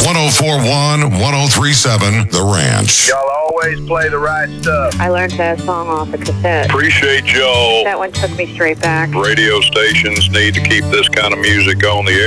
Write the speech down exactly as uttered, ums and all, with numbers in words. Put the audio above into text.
one oh four one, one oh three seven, The Ranch. Y'all always play the right stuff. I learned that song off a cassette. Appreciate y'all. That one took me straight back. Radio stations need to keep this kind of music on the air.